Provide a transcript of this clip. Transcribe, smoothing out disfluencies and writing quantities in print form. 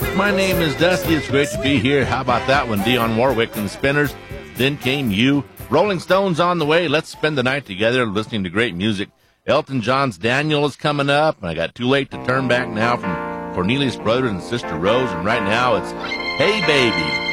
My name is Dusty. It's great to be here. How about that one? Dionne Warwick and the Spinners. Then came you. Rolling Stones on the way. Let's spend the night together listening to great music. Elton John's Daniel is coming up. And I got Too Late to Turn Back Now from Cornelius Brothers and Sister Rose. And right now it's Hey Baby.